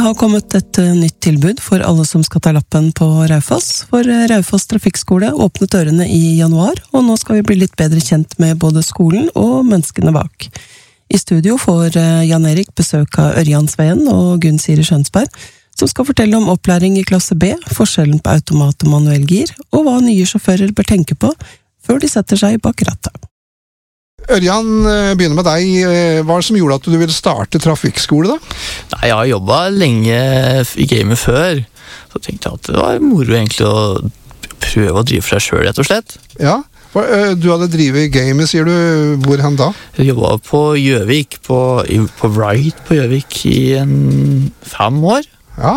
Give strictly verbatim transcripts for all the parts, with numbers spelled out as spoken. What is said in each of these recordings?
har kommet et uh, nytt tilbud for alle som skal ta lappen på Raufoss, for uh, Raufoss Trafikkskole åpnet dørene i januar, og nå skal vi bli litt bedre kjent med både skolen og menneskene bak. I studio får uh, Jan Erik besøk av Ørjan Sveen og Gunn Siri Skjønsberg, som skal fortelle om opplæring i klasse B, forskjellen på automat og manuell gir, og hva nye sjåfører bør tenke på før de setter seg bak rattet. Ørjan, begynner med deg. Hva er det som gjorde at du ville starte trafikkskole da? Nei, jeg har jobbet lenge i gamet før, så tenkte jeg at det var moro egentlig å prøve å drive for seg selv, rett og slett. Ja, du hadde drivet i gamet, sier du. Hvor hen da? Jeg jobbet på Gjøvik, på, på Wright på Gjøvik i en fem år. Ja.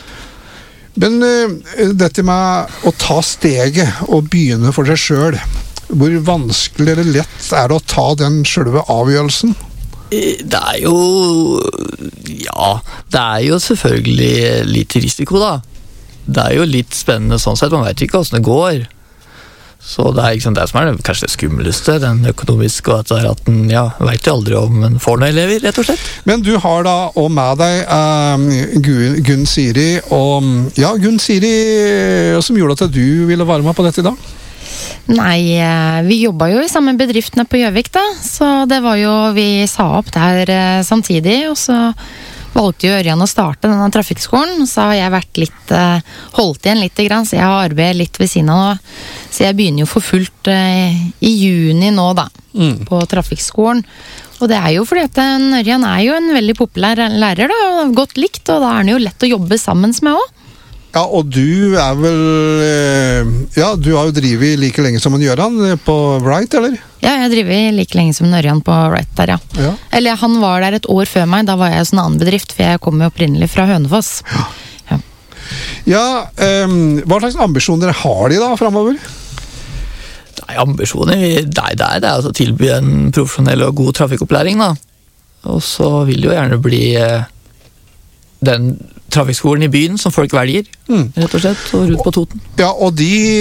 Men dette med å ta steget og begynne for seg selv, hvor vanskelig eller lett er det å ta den selve avgjørelsen? Det er jo... Ja, det er jo selvfølgelig litt risiko da. Det er jo litt spennende sånn sett, man vet ikke hvordan det går. Så det er liksom det som er det, kanskje det skumleste, den økonomiske, og at det er at den, ja, vet jo aldri om en får noen elever, rett og slett. Men du har da og med deg um, Gunn, Gunn Siri, og ja, Gunn Siri, hva som gjorde at du ville være med på dette i dag? Nei, vi jobbet jo i samme bedriftene på Gjøvik da, så det var jo, vi sa opp der samtidig, og så valgte jo Ørjan å starte denne trafikkskolen, så har jeg vært litt, holdt igjen litt grann, så jeg har arbeidet litt ved siden av nå, så jeg begynner jo for fullt i juni nå da, mm. på trafikkskolen, og det er jo fordi at Ørjan er jo en veldig populær lærer da, og godt likt, og da er han jo lett å jobbe sammen med også. Ja, og du er vel, ja, du har jo drivet like lenge som en Gjøran på Wright, eller? Ja, jeg har drivet like lenge som en Ørjan på Wright der, ja. ja. Eller han var der et år før meg, da var jeg hos en annen bedrift, for jeg kom jo opprinnelig fra Hønefoss. Ja, ja. ja um, hva slags ambisjoner har de da fremover? Nei, ambisjoner, nei, det er det er å tilby en profesjonell og god trafikkopplæring da. Og så vil det jo gjerne bli den trafikkskolen i byen som folk velger, mm. rett og slett, og rundt på Toten. Ja, og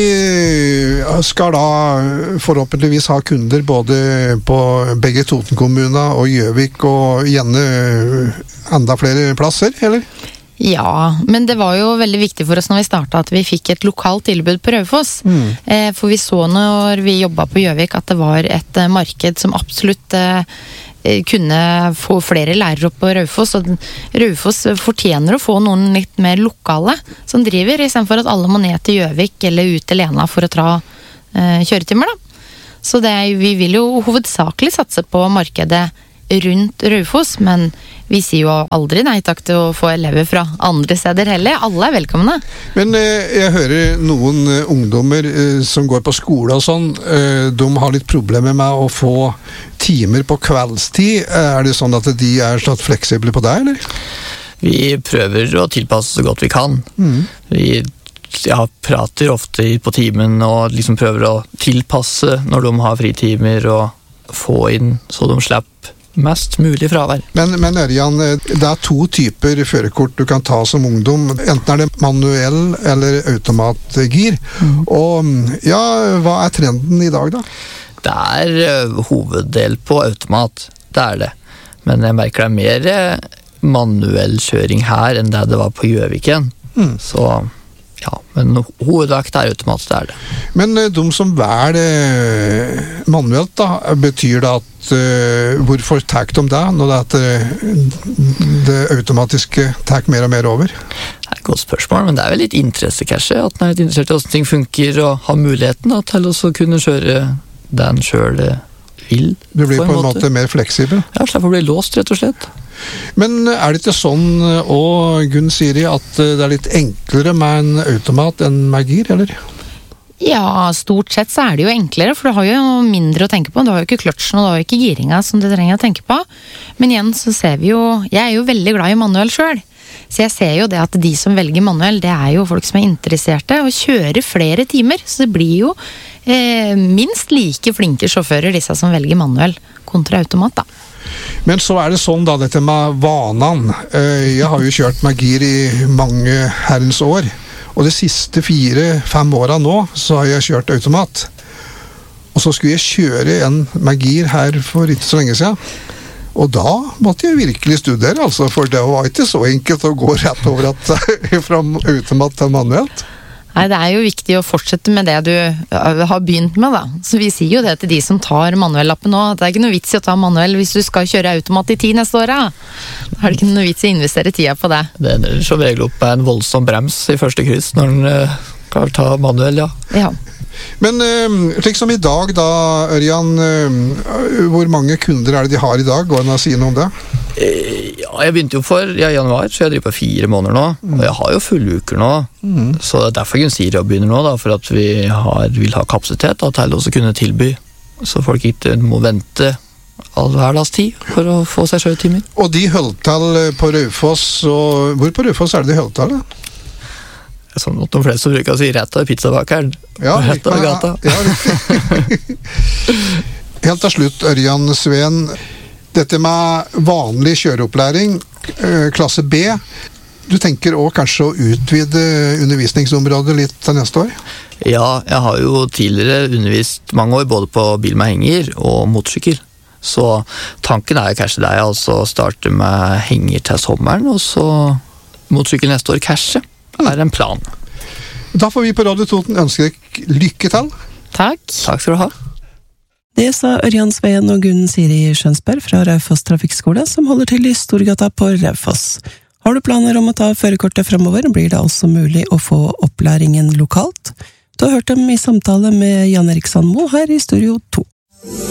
de skal da forhåpentligvis ha kunder både på begge Toten-kommuner og Gjøvik, og gjerne enda flere plasser, eller? Ja, men det var jo veldig viktig for oss når vi startet at vi fikk et lokalt tilbud på Raufoss. Mm. Eh, for vi så når vi jobbet på Gjøvik at det var et eh, marked som absolutt eh, kunne få flere lærere opp på Raufoss, og Raufoss fortjener å få noen litt mer lokale som driver, i stedet for at alle må ned til Gjøvik eller ut til Lena for å ta eh, kjøretimer da. Så det er, vi vil jo hovedsakelig satse på markedet rundt Raufoss, men vi sier jo aldri nei takk til å få elever fra andre steder heller. Alle er velkomne. Men eh, jeg hører noen eh, ungdommer eh, som går på skole og sånn, eh, de har litt problemer med å få timer på kveldstid. Er det sånn at de er sånn fleksible på det, eller? Vi prøver å tilpasse så godt vi kan. Mm. Vi ja, prater ofte på timen og liksom prøver å tilpasse når de har fritimer og få inn så de slipper mest mulig fravær. Men, men Ørjan, det er to typer førerkort du kan ta som ungdom. Enten er det manuell eller automatgir. Mm. Og ja, hva er trenden i dag da? Det er uh, hoveddel på automat, det er det. Men jeg merker det er mer uh, manuell kjøring her enn det det var på Gjøviken. Mm. Så ja, men hovedvekt er automat, det er det. Men uh, de som velger uh, manuelt da, betyr det at uh, hvorfor tar de det når det, at, uh, det automatiske tar mer og mer over? Det er et godt spørsmål, men det er vel litt interesse kanskje, at man er litt interessert i hvordan ting funker og har muligheten da, til å kunne kjøre den selv vil. Du blir på en, på en måte. måte mer fleksibel? Ja, slapp å bli låst rett og slett. Men er det ikke sånn, og Gunn Siri, at det er litt enklere med en automat enn med gir, eller? Ja, stort sett så er det jo enklere, for du har jo mindre å tenke på. Du har jo ikke kløtsjen, og du har jo ikke giringa som du trenger å tenke på. Men igjen så ser vi jo, jeg er jo veldig glad i manuell selv. Så jeg ser jo det at de som velger manuell, det er jo folk som er interesserte og kjører flere timer. Så det blir jo eh, minst like flinke sjåfører, disse som velger manuell kontra automat da. Men så er det sånn da, dette med vanan. Jeg har jo kjørt med gir i mange herrens år, og de siste fire-fem åra nå, så har jeg kjørt automat. Og så skulle jeg kjøre en med gir her for ikke så lenge siden. Og da måtte jeg virkelig studere, altså, for det var ikke så enkelt å gå rett over at fra automat til manuelt. Nei, det er jo viktig å fortsette med det du har begynt med, da. Så vi sier jo det til de som tar manuellappen nå, at det er ikke noe vits i å ta manuell hvis du skal kjøre automat i ti neste år, da. Da har det ikke noe vits i å investere tida på det. Det ender som regel opp med en voldsom brems i første kryss når den uh, kan ta manuell, ja. Ja. Men uh, slik som i dag da, Ørjan, uh, hvor mange kunder er det de har i dag? Går det an å si noe om det? Ja, jeg begynte jo for ja, januar, så jeg driver på fire måneder nå, mm. og jeg har jo fulle uker nå, mm. så det er derfor Gensira begynner nå, da, for at vi har, vil ha kapasitet da, til å kunne tilby, så folk ikke må vente all hverdags tid for å få seg kjøretimer. Og de holdt til på Raufoss, og hvor på Raufoss er det de holdt til? Sånn at de fleste bruker å si rett av pizzabakeren, ja, rett av gata. Ja, riktig. Helt til slutt, Ørjan Sveen, dette med vanlig kjøreopplæring, klasse B, du tenker også kanskje å utvide undervisningsområdet litt til neste år? Ja, jeg har jo tidligere undervist mange år, både på bil med henger og motorsykkel. Så tanken er kanskje det, altså starte med henger til sommeren, og så motorsykkel neste år kanskje, er en plan. Da får vi på Radio Toten ønske deg lykke til. Takk. Takk skal du ha. Det sa Ørjan Sveen og Gunn Siri Skjønsberg fra Raufoss Trafikkskole, som holder til i Storgata på Raufoss. Har du planer om å ta førerkortet fremover, blir det altså mulig å få opplæringen lokalt. Du har hørt dem i samtale med Jan Erik Sandmo her i Studio to.